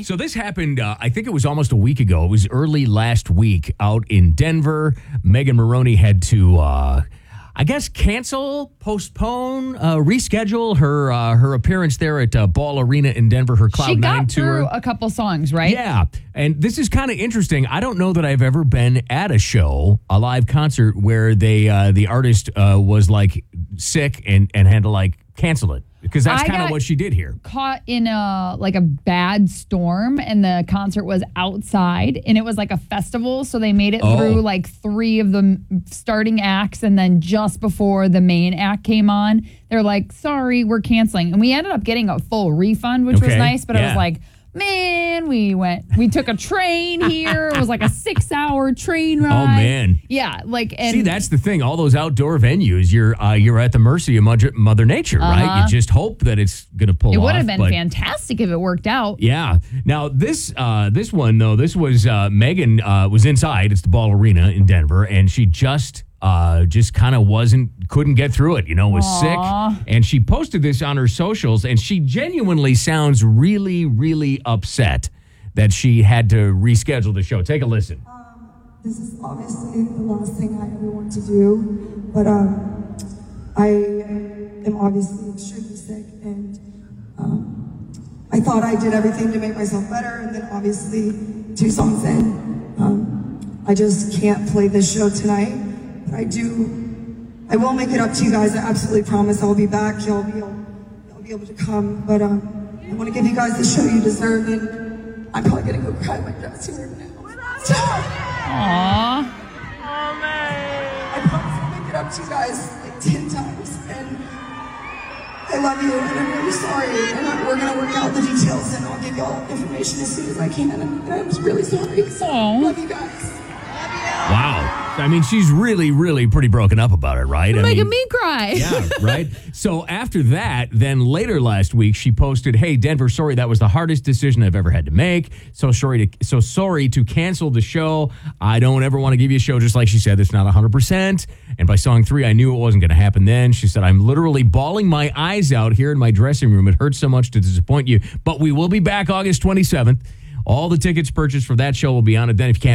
So this happened, I think it was almost a week ago. It was early last week out in Denver. Megan Moroney had to, I guess, cancel, postpone, reschedule her appearance there at Ball Arena in Denver, her Cloud9 tour. She got through a couple songs, right? Yeah, and this is kind of interesting. I don't know that I've ever been at a show, a live concert, where the artist was like sick and had to like cancel it. Because that's kind of what she did here. Caught in a bad storm, and the concert was outside, and it was like a festival, so they made it through like 3 of the starting acts, and then just before the main act came on, they're like, sorry, we're canceling. And we ended up getting a full refund, which was nice, but I was like, man, we took a train here. It was like a 6-hour train ride. Oh, man. Yeah. See, that's the thing. All those outdoor venues, you're at the mercy of Mother Nature, right? You just hope that it's going to pull off. It would have been fantastic if it worked out. Yeah. Now, this one, though, this was Megan was inside. It's the Ball Arena in Denver, and she just kind of couldn't get through it, was sick. And she posted this on her socials, and she genuinely sounds really, really upset that she had to reschedule the show. Take a listen. This is obviously the last thing I ever want to do, but I am obviously extremely sick, and I thought I did everything to make myself better, and then obviously 2 songs in, I just can't play this show tonight. But I will make it up to you guys. I absolutely promise I'll be back. Y'all be able to come. But I want to give you guys the show you deserve, and I'm probably gonna go cry in my dressing room now. Aww. Oh man. I promise I'll make it up to you guys like 10 times, and I love you, and I'm really sorry. And we're gonna work out the details, and I'll give y'all information as soon as I can. And I'm really sorry. So love you guys. Wow. I mean, she's really, really pretty broken up about it, right? You're making me cry. Yeah, right? So after that, then later last week, she posted, hey, Denver, sorry, that was the hardest decision I've ever had to make. So sorry to cancel the show. I don't ever want to give you a show, just like she said, it's not 100%. And by song 3, I knew it wasn't going to happen then. She said, I'm literally bawling my eyes out here in my dressing room. It hurts so much to disappoint you. But we will be back August 27th. All the tickets purchased for that show will be on it then. If you can't